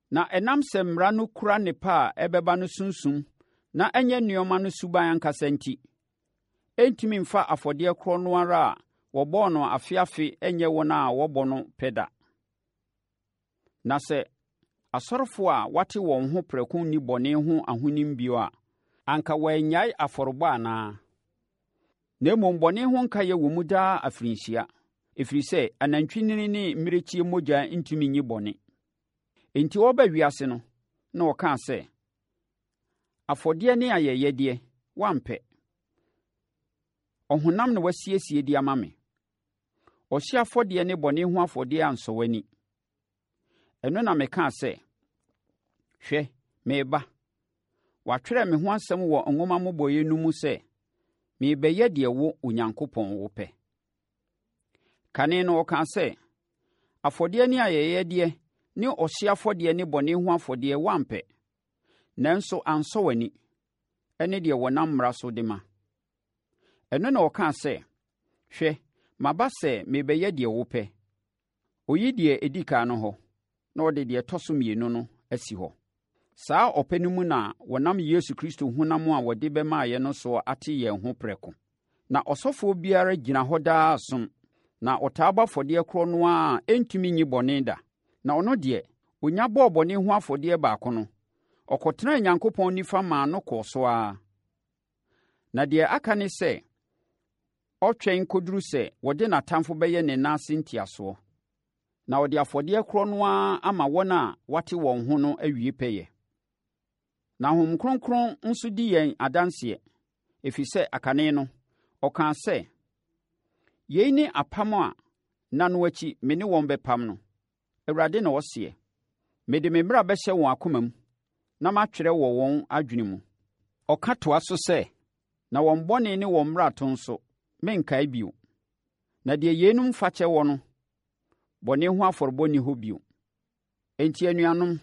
Na ɛnam sɛ mmara no kura nnepa a ɛbɛba no sunsum na ɛnyɛ nneɛma no suban ankasa nti, ɛntumi mfa afɔdeɛ korɔ no ara a wɔbɔɔ no afeafe ɛnyɛ wɔn a wɔbɔ no pɛ da. Na sɛ asɔrefoɔ a wɔate wɔn ho prɛko nni bɔne ho ahonim bio a, anka wɔannyae afɔrebɔ anaa? Na mmom bɔne ho nkayɛ wɔ mu daa afirinhyia, ɛfiri sɛ anantwinini ne mmirekyie mogya ntumi nyi bɔne. Enti wɔba wiase no, na wɔkaa sɛ, afɔdeɛ ne ayɛyɛdeɛ, woampɛ. Ɔhonam na wasiesie de ama me. Ɔhye afɔdeɛ ne bɔne ho afɔdeɛ ansɔ w'ani. Ɛno na mekaa sɛ, hwɛ, meba. Wɔatwerɛ me ho asɛm wɔ nwoma mmobɔeɛ no mu sɛ, merebɛyɛ deɛ wo Onyankopɔn wopɛ. Kane no ɔkaa sɛ, afɔdeɛ ne ayɛyɛdeɛ ne ɔhye afɔdeɛ ne bɔne ho afɔdeɛ woampɛ, nanso ansɔ w'ani, ɛne deɛ wɔnam mmara so de ma. Ɛno na ɔkaa sɛ, hwɛ, maba sɛ merebɛyɛ deɛ wopɛ. Oyi deɛ ɛdi kan no hɔ, na ɔde deɛ ɛtɔ so mmienu no asi hɔ. Saa ɔpɛ no mu na wɔnam Yesu Kristo honam a wɔde bɛmaeɛ no so ate yɛn ho prɛko. Na ɔsɔfoɔ biara gyina hɔ daa som, na ɔtaa bɔ afɔdeɛ korɔ no a ɛntumi nyi bɔne da. Na ɔno deɛ, ɔnya bɔɔ bɔne ho afɔdeɛ baako no, ɔkɔtenaa Onyankopɔn nifa maa no kɔɔ so ara. Na deɛ aka ne sɛ, ɔtwɛn kɔduru sɛ wɔde n'atamfo bɛyɛ ne nan ase ntiasoɔ. Na ɔde afɔdeɛ korɔ no ara ama wɔn a wɔate wɔn ho no awie pɛyɛ. Na Honhom Kronkron nso di yɛn adanseɛ, ɛfiri sɛ akane no, ɔkaa sɛ, yei ne apam a nna no akyi me ne wɔn bɛpam no, Awurade na ɔseɛ. Mede me mmara bɛhyɛ wɔn akoma mu, na matwerɛ wɔ wɔn adwene mu. Ɔka toa so sɛ, na wɔn bɔne ne wɔn mmarato nso, menkae bio. Na deɛ yeinom fakyɛ wɔ no, bɔne ho afɔrebɔ nni hɔ bio. Enti anuanom,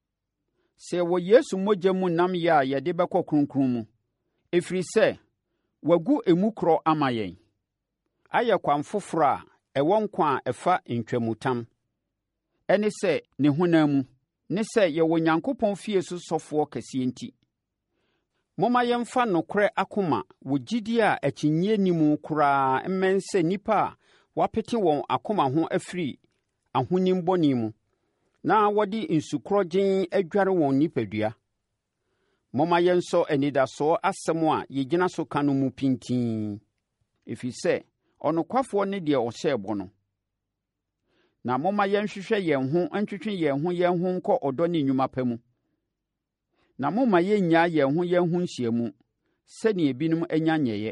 sɛ wɔ Yesu mogya mu nam yɛ a yɛde bɛkɔ kronkron mu, ɛfiri sɛ, wagu emu korɔ ama yɛn, ayɛ kwan foforɔ a ɛwɔ nkwa a ɛfa ntwamutam, ɛne sɛ ne honam mu, ne sɛ yɛwɔ Onyankopɔn fie so sɔfoɔ kɛseɛ nti. Momma yɛmfa nokorɛ akoma wɔ gyidie a akyinnye nni mu koraa mmɛn sɛ nnipa a wɔapete wɔn akoma ho afiri ahonim bɔne mu, na wɔde nsukorɔgyen adware wɔn nipadua. Momma yɛnsɔ anidasoɔ asɛm a yɛgyina so ka no mu pintin, ɛfiri sɛ ɔnokwafoɔ ne deɛ ɔhyɛɛ bɔ no. Na momma yɛnhwehwɛ yɛn ho ntwetwe yɛn ho nkɔ ɔdɔ ne nnwuma pa mu. Na momma yɛnnyaa yɛn ho nhyiamu, sɛdeɛ ebinom anya nyɛeɛ.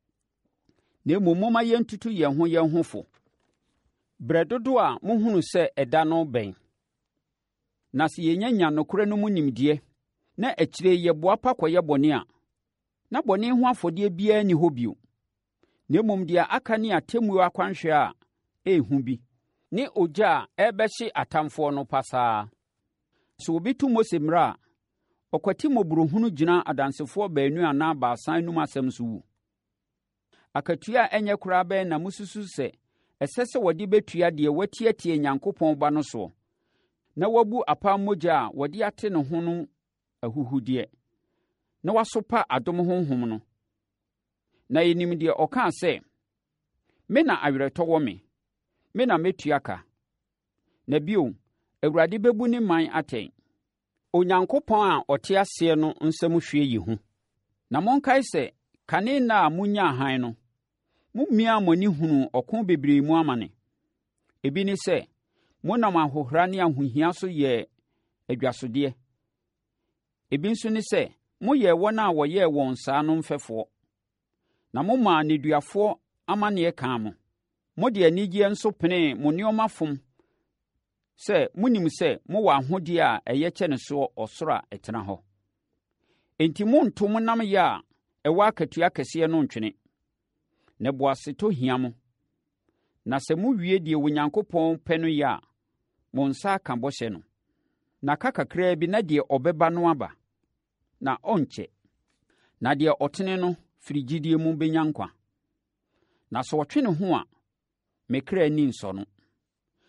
Na mmom momma yɛntutu yɛn ho fo. Berɛ dodo a mohunu sɛ ɛda no bɛn. Na sɛ yɛnya nokorɛ no mu nimdeɛ, na akyire yɛboa pa kɔyɛ bɔne a, na bɔne ho afɔdeɛ biara nni hɔ bio. Na mmom deɛ aka ne atemmuo akwanhwɛ a ɛrehu bi, ne ogya a ɛrebɛhye atamfoɔ no pasaa. Sɛ obi tu Mose mmara a, ɔkwati mmɔborɔhunu gyina adansefoɔ baanu anaa baasa anum asɛm so wu. Akatua a ɛnyɛ koraa bɛn na mususu sɛ ɛsɛ sɛ wɔde bɛtua deɛ watiatia Onyankopɔn ba no soɔ, na wabu apam mogya a wɔde ate ne ho no ahuhudeɛ, na wasopa adom honhom no. Na yɛnim deɛ ɔkaa sɛ, me na awerɛtɔ wɔ me, me na mɛtua ka. Na bio, Awurade bɛbu ne man atɛn. Onyankopɔn a ɔte aseɛ no nsɛm hwie yi ho. Na monkae sɛ, kane nna a monyaa hann no, mommiaa mo ani hunu ɔko bebree mu amane. Ebi ne sɛ, monam ahohora ne ahohia so yɛɛ adwasodeɛ. Ebi nso ne sɛ, moyɛɛ wɔn a wɔyɛɛ wɔn saa no mfɛfoɔ. Na momaa nneduafoɔ amanneɛ kaa mo. Mode anigyeɛ nso penee mo nneɛma fom sɛ monim sɛ mowɔ ahodeɛ a ɛyɛ kyɛ ne so ɔsoro a ɛtena hɔ. Enti monto mo nam yɛ a ɛwɔ akatua kɛseɛ no ntwene. Na boasetɔ hia mo. Na sɛ mowie deɛ Onyankopɔn pɛ no yɛ a, mo nsa aka bɔhyɛ no. Na ka kakraa bi na deɛ ɔbɛba no aba, na ɔnkyɛ. Na deɛ ɔtene no firi gyidie mu bɛnya nkwa. Na sɛ ɔtwe ne ho a, me kra ani nsɔ no.